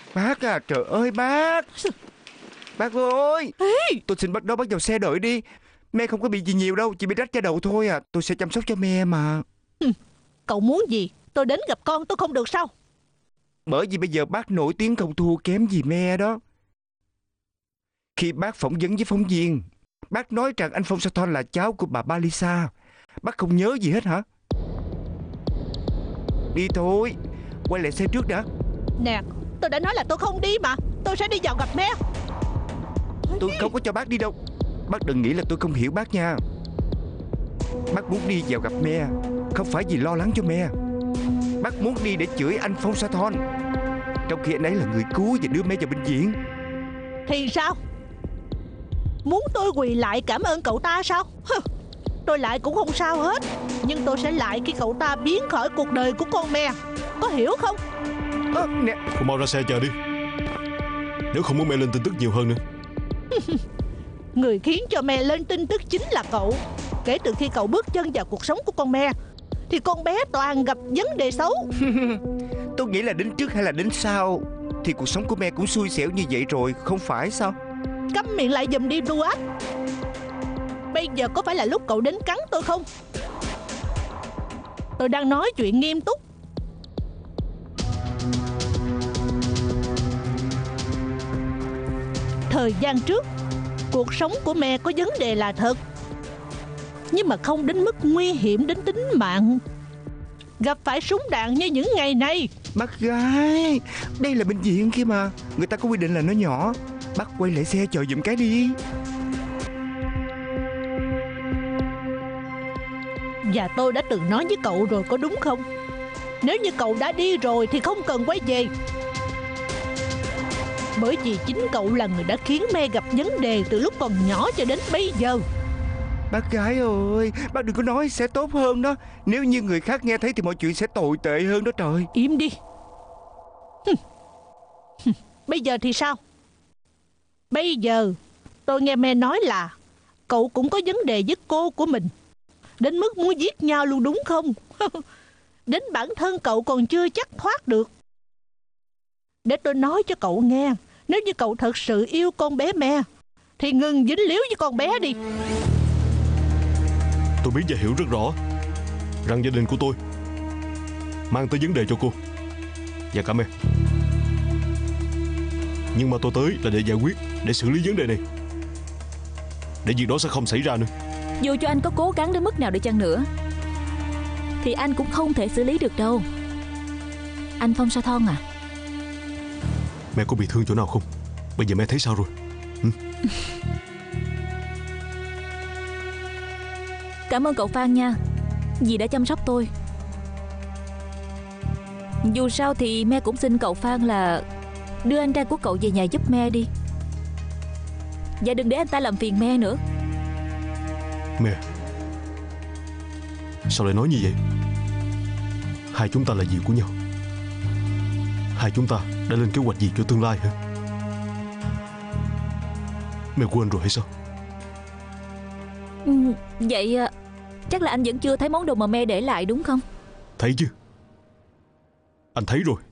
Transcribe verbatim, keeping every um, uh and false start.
Bác à, trời ơi bác. Bác ơi, tôi xin bác đón bác vào xe đợi đi. Me không có bị gì nhiều đâu, chỉ bị rách da đầu thôi à. Tôi sẽ chăm sóc cho Me mà. Cậu muốn gì? Tôi đến gặp con tôi không được sao? Bởi vì bây giờ bác nổi tiếng không thua kém gì Me đó. Khi bác phỏng vấn với phóng viên, bác nói rằng anh Phong Sa Thon là cháu của bà Balisa. Bác không nhớ gì hết hả? Đi thôi, quay lại xe trước đã. Nè, tôi đã nói là tôi không đi mà. Tôi sẽ đi vào gặp Me. Tôi không có cho bác đi đâu. Bác đừng nghĩ là tôi không hiểu bác nha. Bác muốn đi vào gặp Me không phải vì lo lắng cho Me. Bác muốn đi để chửi anh Phong Sa Thon, trong khi anh ấy là người cứu và đưa Me vào bệnh viện. Thì sao? Muốn tôi quỳ lại cảm ơn cậu ta sao? Tôi lại cũng không sao hết. Nhưng tôi sẽ lại khi cậu ta biến khỏi cuộc đời của con Me. Có hiểu không? À, nè. Cô mau ra xe chờ đi, nếu không muốn Me lên tin tức nhiều hơn nữa. Người khiến cho Me lên tin tức chính là cậu. Kể từ khi cậu bước chân vào cuộc sống của con Me thì con bé toàn gặp vấn đề xấu. Tôi nghĩ là đến trước hay là đến sau thì cuộc sống của Me cũng xui xẻo như vậy rồi, không phải sao? Câm miệng lại giùm đi Duat. Bây giờ có phải là lúc cậu đến cắn tôi không? Tôi đang nói chuyện nghiêm túc. Thời gian trước, cuộc sống của Me có vấn đề là thật, nhưng mà không đến mức nguy hiểm đến tính mạng, gặp phải súng đạn như những ngày này. Bác gái, đây là bệnh viện kia mà, người ta có quy định là nó nhỏ. Bác quay lại xe chờ giùm cái đi. Và tôi đã từng nói với cậu rồi có đúng không? Nếu như cậu đã đi rồi thì không cần quay về. Bởi vì chính cậu là người đã khiến Me gặp vấn đề từ lúc còn nhỏ cho đến bây giờ. Bác gái ơi, bác đừng có nói sẽ tốt hơn đó. Nếu như người khác nghe thấy thì mọi chuyện sẽ tồi tệ hơn đó trời. Im đi. Bây giờ thì sao? Bây giờ tôi nghe Me nói là cậu cũng có vấn đề với cô của mình, đến mức muốn giết nhau luôn đúng không? Đến bản thân cậu còn chưa chắc thoát được. Để tôi nói cho cậu nghe, nếu như cậu thật sự yêu con bé Me thì ngừng dính líu với con bé đi. Tôi biết và hiểu rất rõ rằng gia đình của tôi mang tới vấn đề cho cô và cả Me. Nhưng mà tôi tới là để giải quyết, để xử lý vấn đề này, để việc đó sẽ không xảy ra nữa. Dù cho anh có cố gắng đến mức nào đi chăng nữa thì anh cũng không thể xử lý được đâu. Anh Phong Sa Thon à, Me có bị thương chỗ nào không? Bây giờ Me thấy sao rồi? Ừ? cảm ơn cậu Phan nha, vì đã chăm sóc tôi. Dù sao thì Me cũng xin cậu Phan là đưa anh trai của cậu về nhà giúp Me đi, và đừng để anh ta làm phiền Me nữa. Me, sao lại nói như vậy? Hai chúng ta là gì của nhau? Hai chúng ta đã lên kế hoạch gì cho tương lai hả? Me quên rồi hay sao? Ừ, vậy chắc là anh vẫn chưa thấy món đồ mà Me để lại đúng không? Thấy chứ, anh thấy rồi.